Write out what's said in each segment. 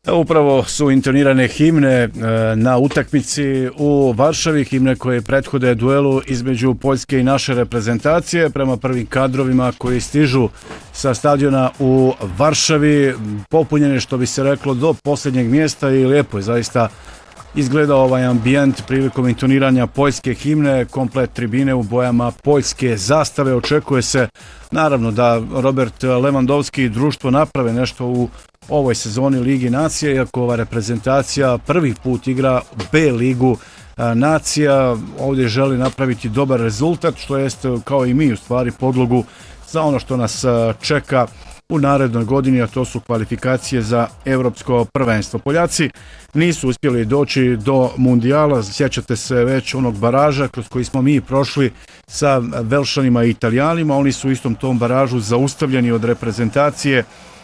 Upravo su intonirane himne na utakmici u Varšavi, himne koje prethode duelu između Poljske i naše reprezentacije. Prema prvim kadrovima koji stižu sa stadiona u Varšavi, popunjene, što bi se reklo, do posljednjeg mjesta i lijepo je zaista izgledao ovaj ambijent prilikom intoniranja poljske himne, komplet tribine u bojama poljske zastave. Očekuje se naravno da Robert Lewandowski i društvo naprave nešto u ovoj sezoni Ligi nacija, iako ova reprezentacija prvi put igra B ligu nacija. Ovdje želi napraviti dobar rezultat, što jest kao i mi u stvari podlogu za ono što nas čeka u narednoj godini, a to su kvalifikacije za Europsko prvenstvo. Poljaci nisu uspjeli doći do mundijala, sjećate se već onog baraža kroz koji smo mi prošli sa Velšanima i Italijanima. Oni su u istom tom baražu zaustavljeni od reprezentacije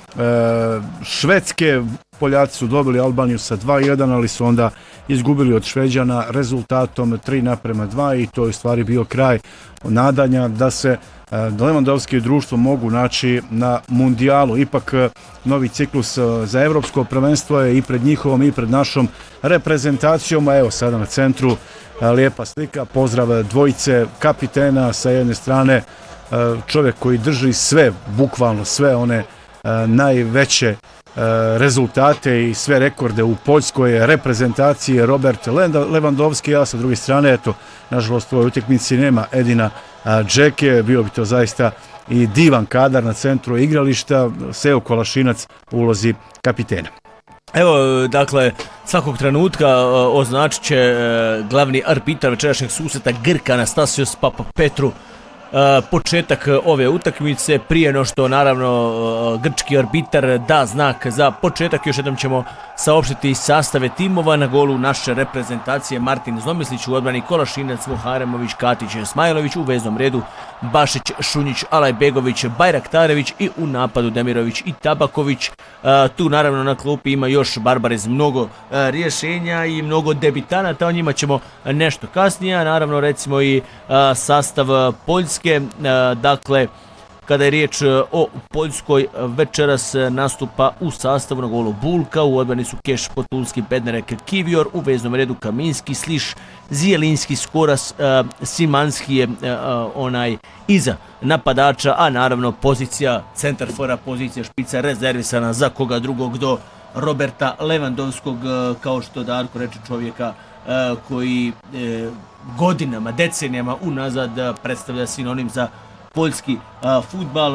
Švedske. Poljaci su dobili Albaniju sa 2-1, ali su onda izgubili od Šveđana rezultatom 3:2 i to je u stvari bio kraj nadanja da se Lewandowski i društvo mogu naći na mundijalu. Ipak novi ciklus za Europsko prvenstvo je i pred njihovom i pred našom reprezentacijom. A evo sada na centru lijepa slika, pozdrav dvojice kapitena, sa jedne strane čovjek koji drži sve, bukvalno sve one najveće rezultate i sve rekorde u poljskoj reprezentaciji, Robert Lewandowski, a sa druge strane, eto, nažalost u ovoj utakmici nema Edina Džeke, bio bi to zaista i divan kadar na centru igrališta, Seo Kolašinac u ulozi kapitena. Evo, dakle, svakog trenutka označit će glavni arbitar večerašnjeg susreta Grk Anastasios Papapetru početak ove utakmice, prije no što naravno grčki arbitar da znak za početak. Još jednom ćemo saopštiti sastave timova. Na golu naše reprezentacije Martin Zlomislić, u odbrani Kolašinac, Muharemović, Katić, Smajlović, u veznom redu Bašić, Šunjić, Alajbegović, Bajraktarević i u napadu Demirović i Tabaković. Tu naravno na klupi ima još Barbarez mnogo rješenja i mnogo debitanata, o njima ćemo nešto kasnije. Naravno recimo i sastav Poljske. Dakle, kada je riječ o Poljskoj, večeras nastupa u sastavu na golu Bulka, u odbrani su Keš, Potulski, Bednarek, Kivior, u veznom redu Kaminski, Sliš, Zijelinski, Skoras, Simanski je onaj iza napadača, a naravno pozicija centarfora, pozicija špica rezervisana za koga drugog do Roberta Lewandowskog, kao što Darko reče, čovjeka koji godinama, decenijama unazad predstavlja sinonim za poljski fudbal.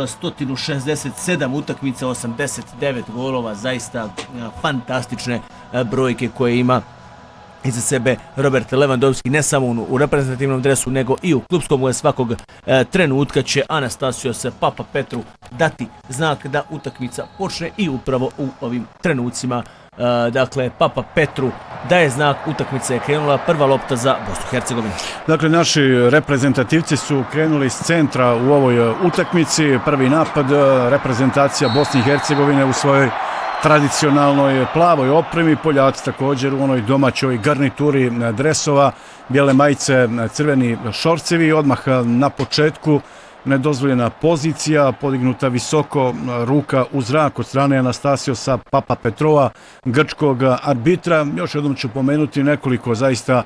167 utakmica, 89 golova, zaista fantastične brojke koje ima iza sebe Robert Lewandowski, ne samo u reprezentativnom dresu, nego i u klubskom. Svakog trenutka će Anastasios Papapetru dati znak da utakmica počne i upravo u ovim trenucima. Dakle, Papapetru daje znak, utakmica je krenula, prva lopta za Bosnu i Hercegovinu. Dakle, naši reprezentativci su krenuli s centra u ovoj utakmici. Prvi napad, reprezentacija Bosne i Hercegovine u svojoj tradicionalnoj plavoj opremi, Poljaci također u onoj domaćoj garnituri dresova, bijele majice, crveni šorcevi. Odmah na početku nedozvoljena pozicija, podignuta visoko, ruka u zrak od strane Anastasiosa Papapetrova, grčkog arbitra. Još jednom ću pomenuti nekoliko zaista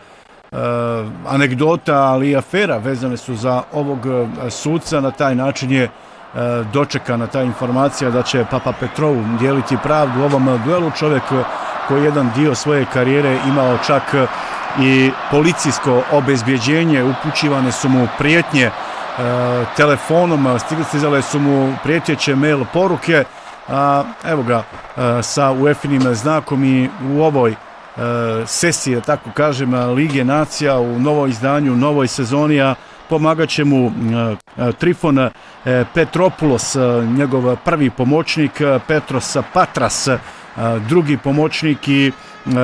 anegdota, ali i afera vezane su za ovog suca. Na taj način je dočekana ta informacija da će Papapetrovu dijeliti pravdu u ovom duelu. Čovjek koji jedan dio svoje karijere imao čak i policijsko obezbjeđenje, upućivane su mu prijetnje telefonom, stizale su mu prijetjeće mail poruke, a evo ga sa UEFA-nim znakom i u ovoj sesiji, tako kažem, Lige nacija, u novom izdanju, novoj sezoni, a pomagat će mu Trifon Petropoulos, njegov prvi pomoćnik, Petros Patras, drugi pomoćnik, i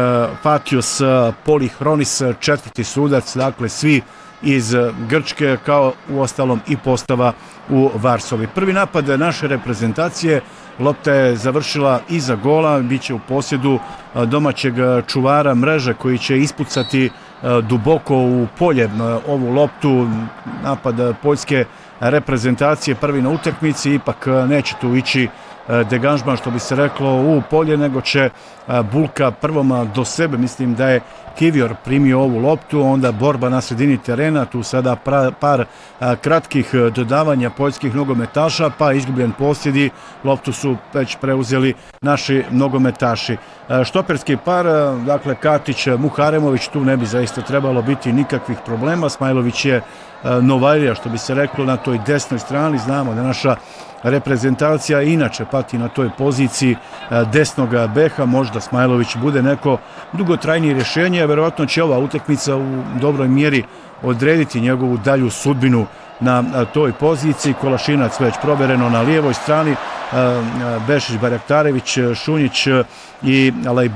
Fatios Polihronis, četvrti sudac. Dakle, svi iz Grčke, kao u ostalom i postava u Varsovi. Prvi napad naše reprezentacije, lopta je završila iza gola, bit će u posjedu domaćeg čuvara mreže koji će ispucati duboko u polje ovu loptu. Napad poljske reprezentacije prvi na utakmici, ipak neće tu ići deganžman, što bi se reklo, u polje, nego će Bulka prvom do sebe. Mislim da je Kivior primio ovu loptu, onda borba na sredini terena, tu sada par kratkih dodavanja poljskih nogometaša, pa izgubljen posjed, loptu su već preuzeli naši nogometaši. Štoperski par, dakle Katić, Muharemović, tu ne bi zaista trebalo biti nikakvih problema. Smajlović je Novajlija, što bi se reklo, na toj desnoj strani. Znamo da naša reprezentacija inače pati na toj poziciji desnog beka. Možda Smajlović bude neko dugotrajnije rješenje, a verovatno će ova utakmica u dobroj mjeri odrediti njegovu dalju sudbinu na toj poziciji. Kolašinac već provereno na lijevoj strani, Bešić, Barjaktarević, Šunjić i